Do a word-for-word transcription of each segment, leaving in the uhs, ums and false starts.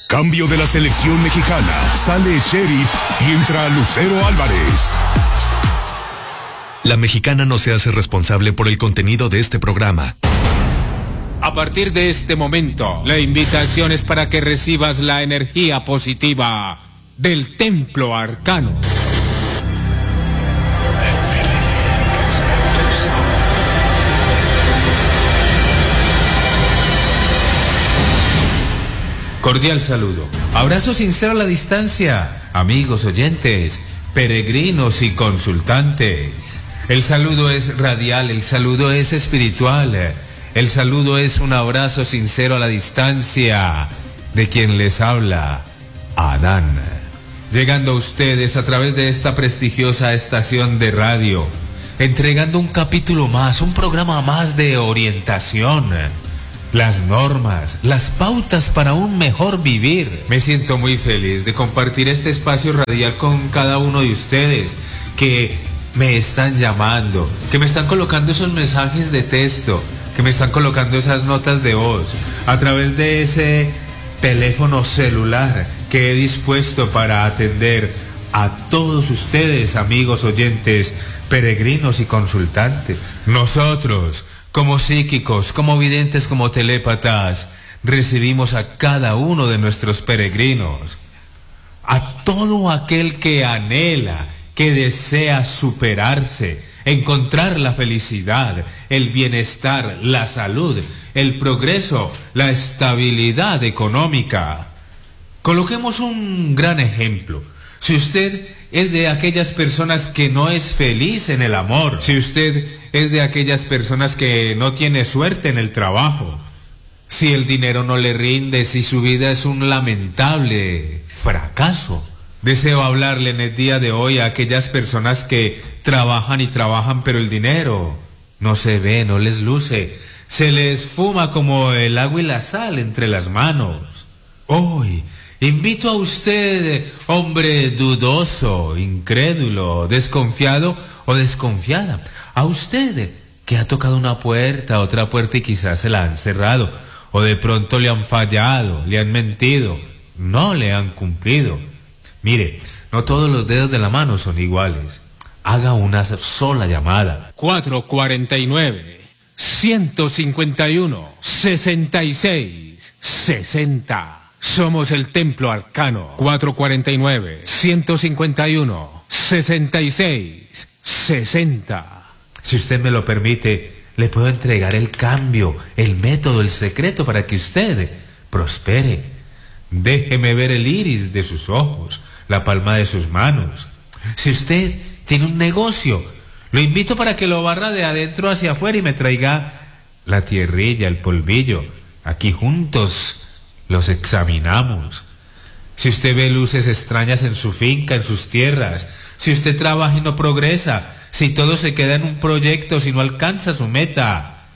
Cambio de la selección mexicana. Sale Sheriff y entra Lucero Álvarez. La Mexicana no se hace responsable por el contenido de este programa. A partir de este momento, la invitación es para que recibas la energía positiva del Templo Arcano. Cordial saludo. Abrazo sincero a la distancia, amigos oyentes, peregrinos y consultantes. El saludo es radial, el saludo es espiritual, el saludo es un abrazo sincero a la distancia de quien les habla, Adán. Llegando a ustedes a través de esta prestigiosa estación de radio, entregando un capítulo más, un programa más de orientación. Las normas, las pautas para un mejor vivir. Me siento muy feliz de compartir este espacio radial con cada uno de ustedes que me están llamando, que me están colocando esos mensajes de texto, que me están colocando esas notas de voz a través de ese teléfono celular que he dispuesto para atender a todos ustedes, amigos oyentes, peregrinos y consultantes. Nosotros, como psíquicos, como videntes, como telépatas, recibimos a cada uno de nuestros peregrinos, a todo aquel que anhela, que desea superarse, encontrar la felicidad, el bienestar, la salud, el progreso, la estabilidad económica. Coloquemos un gran ejemplo. Si usted es de aquellas personas que no es feliz en el amor, si usted es de aquellas personas que no tiene suerte en el trabajo, si el dinero no le rinde, si su vida es un lamentable fracaso, deseo hablarle en el día de hoy a aquellas personas que trabajan y trabajan, pero el dinero no se ve, no les luce, se les fuma como el agua y la sal entre las manos. Hoy invito a usted, hombre dudoso, incrédulo, desconfiado o desconfiada, a usted que ha tocado una puerta, otra puerta y quizás se la han cerrado, o de pronto le han fallado, le han mentido, no le han cumplido. Mire, no todos los dedos de la mano son iguales. Haga una sola llamada. cuatro cuarenta y nueve, ciento cincuenta y uno, sesenta y seis, sesenta. Somos el Templo Arcano. cuatro cuarenta y nueve, ciento cincuenta y uno, sesenta y seis, sesenta. Si usted me lo permite, le puedo entregar el cambio, el método, el secreto para que usted prospere. Déjeme ver el iris de sus ojos, la palma de sus manos. Si usted tiene un negocio, lo invito para que lo barra de adentro hacia afuera y me traiga la tierrilla, el polvillo. Aquí juntos los examinamos. Si usted ve luces extrañas en su finca, en sus tierras, si usted trabaja y no progresa, si todo se queda en un proyecto, si no alcanza su meta,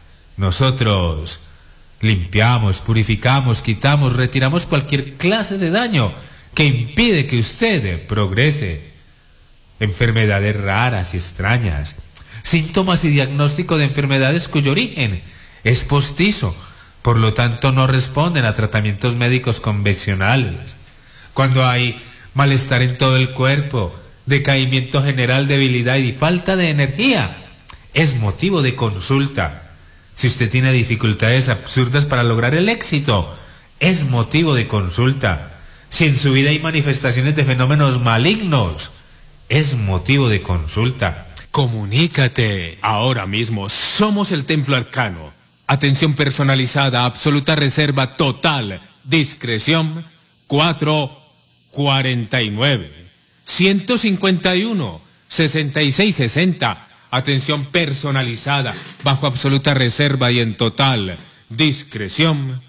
nosotros limpiamos, purificamos, quitamos, retiramos cualquier clase de daño que impide que usted progrese. Enfermedades raras y extrañas, síntomas y diagnóstico de enfermedades cuyo origen es postizo, por lo tanto no responden a tratamientos médicos convencionales. Cuando hay malestar en todo el cuerpo, decaimiento general, debilidad y falta de energía, es motivo de consulta. Si usted tiene dificultades absurdas para lograr el éxito, es motivo de consulta. Si en su vida hay manifestaciones de fenómenos malignos, es motivo de consulta. Comunícate ahora mismo. Somos el Templo Arcano. Atención personalizada, absoluta reserva total, discreción. Cuatro cuarenta y nueve, ciento cincuenta y uno, sesenta y seis, sesenta. Atención personalizada, bajo absoluta reserva y en total discreción.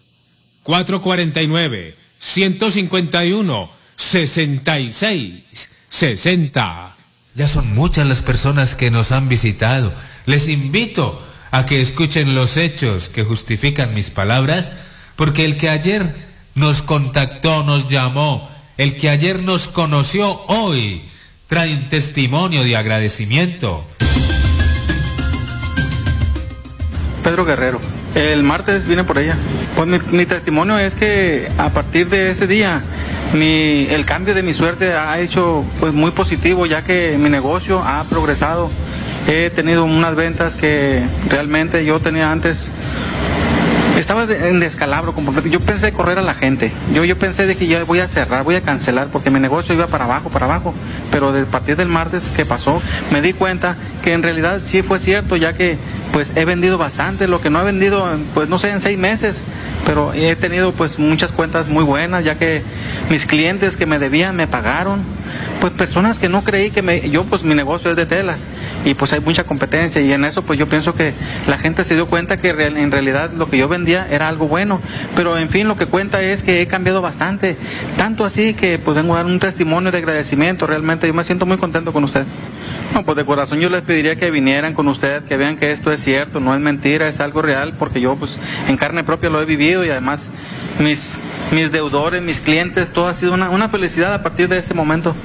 Cuatro cuarenta y nueve, ciento cincuenta y uno, sesenta y seis, sesenta. Ya son muchas las personas que nos han visitado. Les invito a que escuchen los hechos que justifican mis palabras, porque el que ayer nos contactó, nos llamó, el que ayer nos conoció, hoy trae un testimonio de agradecimiento. Pedro Guerrero, El martes vine por ella. Pues mi, mi testimonio es que a partir de ese día, mi, el cambio de mi suerte ha hecho pues muy positivo, ya que mi negocio ha progresado. He tenido unas ventas que realmente yo tenía antes. Estaba en descalabro completo. Yo pensé correr a la gente. Yo, yo pensé de que ya voy a cerrar, voy a cancelar, porque mi negocio iba para abajo, para abajo. Pero a partir del martes que pasó, me di cuenta que en realidad sí fue cierto, ya que pues he vendido bastante, lo que no he vendido, pues no sé, en seis meses. Pero he tenido pues muchas cuentas muy buenas, ya que mis clientes que me debían me pagaron. Pues personas que no creí que me... Yo pues mi negocio es de telas y pues hay mucha competencia, y en eso pues yo pienso que la gente se dio cuenta que real, en realidad lo que yo vendía era algo bueno. Pero en fin, lo que cuenta es que he cambiado bastante, tanto así que pues vengo a dar un testimonio de agradecimiento. Realmente yo me siento muy contento con usted. No, pues de corazón yo les pediría que vinieran con usted, que vean que esto es cierto, no es mentira, es algo real, porque yo pues en carne propia lo he vivido, y además mis, mis deudores, mis clientes, todo ha sido una, una felicidad a partir de ese momento.